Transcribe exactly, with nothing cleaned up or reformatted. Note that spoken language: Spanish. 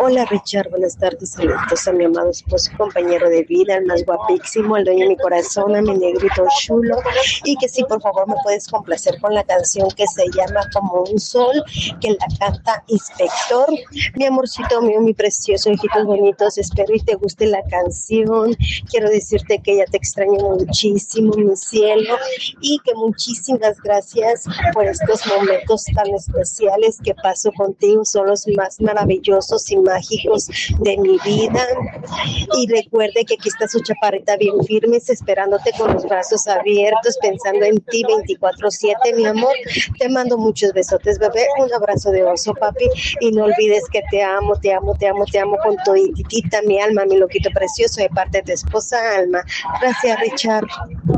Hola Richard, buenas tardes, saludos a mi amado esposo y compañero de vida, el más guapísimo, el dueño de mi corazón, a mi negrito chulo, y que si por favor me puedes complacer con la canción que se llama Como un Sol, que la canta Inspector. Mi amorcito mío, mi precioso, hijitos bonitos, espero y te guste la canción. Quiero decirte que ya te extraño muchísimo, mi cielo, y que muchísimas gracias por estos momentos tan especiales que paso contigo, son los más maravillosos y mágicos de mi vida. Y recuerde que aquí está su chaparrita bien firmes, esperándote con los brazos abiertos, pensando en ti veinticuatro siete, mi amor. Te mando muchos besotes, bebé, un abrazo de oso, papi, y no olvides que te amo, te amo, te amo, te amo con toditita mi alma, mi loquito precioso, de parte de tu esposa Alma. Gracias, Richard.